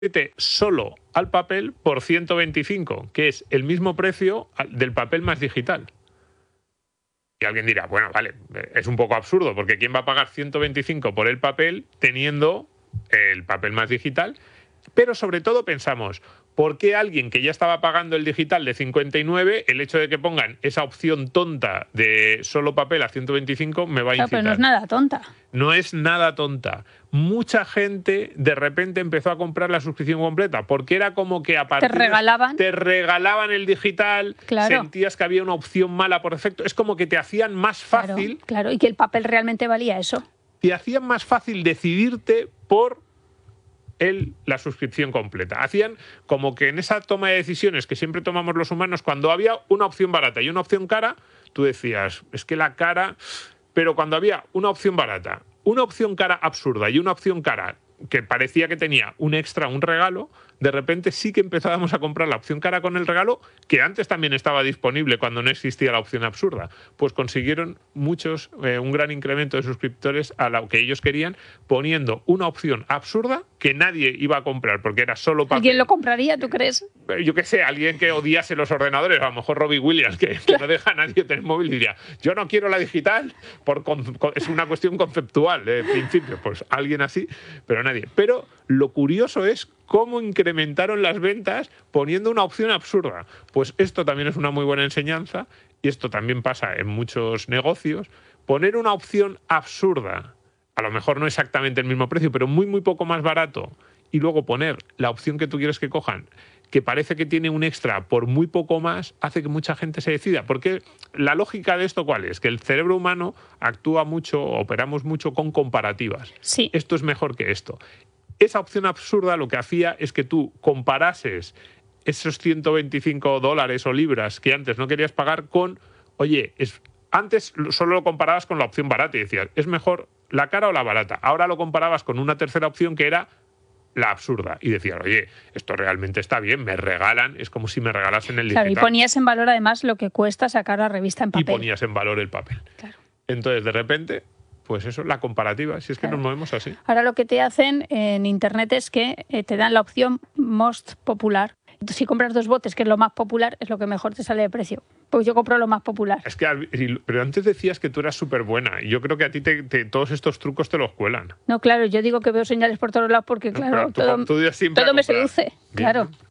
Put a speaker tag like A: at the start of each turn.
A: solo al papel por 125, que es el mismo precio del papel más digital. Y alguien dirá, bueno, vale, es un poco absurdo, porque ¿quién va a pagar 125 por el papel teniendo el papel más digital? Pero sobre todo pensamos, ¿por qué alguien que ya estaba pagando el digital de 59, el hecho de que pongan esa opción tonta de solo papel a 125 me va a incitar?
B: Pero no es nada tonta.
A: No es nada tonta. Mucha gente de repente empezó a comprar la suscripción completa porque era como que a partir te regalaban el digital, sentías que había una opción mala por defecto. Es como que te hacían más fácil.
B: Claro, y que el papel realmente valía eso.
A: Te hacían más fácil decidirte por la suscripción completa. Hacían como que en esa toma de decisiones que siempre tomamos los humanos, cuando había una opción barata y una opción cara, tú decías, es que la cara... Pero cuando había una opción barata, una opción cara absurda y una opción cara que parecía que tenía un extra, un regalo, de repente sí que empezábamos a comprar la opción cara con el regalo, que antes también estaba disponible cuando no existía la opción absurda. Pues consiguieron muchos, un gran incremento de suscriptores a lo que ellos querían, poniendo una opción absurda que nadie iba a comprar porque era solo papel.
B: ¿Alguien lo compraría, tú crees?
A: Yo qué sé, alguien que odiase los ordenadores, a lo mejor Robbie Williams, que no deja a nadie tener móvil, diría, yo no quiero la digital, es una cuestión conceptual, de principio, pues alguien así, pero nadie. Pero lo curioso es cómo incrementaron las ventas poniendo una opción absurda. Pues esto también es una muy buena enseñanza, y esto también pasa en muchos negocios. Poner una opción absurda, a lo mejor no exactamente el mismo precio, pero muy, muy poco más barato, y luego poner la opción que tú quieres que cojan, que parece que tiene un extra por muy poco más, hace que mucha gente se decida. Porque la lógica de esto, ¿cuál es? Que el cerebro humano actúa mucho, operamos mucho con comparativas.
B: Sí.
A: Esto es mejor que esto. Esa opción absurda lo que hacía es que tú comparases esos $125 o libras que antes no querías pagar con, oye, antes solo lo comparabas con la opción barata y decías, ¿es mejor la cara o la barata? Ahora lo comparabas con una tercera opción que era la absurda. Y decías, oye, esto realmente está bien, me regalan, es como si me regalasen el digital.
B: Claro, y ponías en valor además lo que cuesta sacar la revista en papel.
A: Y ponías en valor el papel.
B: Claro.
A: Entonces, de repente, pues eso, la comparativa, si es que nos movemos así.
B: Ahora lo que te hacen en Internet es que te dan la opción most popular. Si compras 2 botes, que es lo más popular, es lo que mejor te sale de precio. Pues yo compro lo más popular.
A: Es que, pero antes decías que tú eras súper buena. Y yo creo que a ti todos estos trucos te los cuelan.
B: No, claro, yo digo que veo señales por todos lados porque, claro, todo me seduce. Bien. Claro.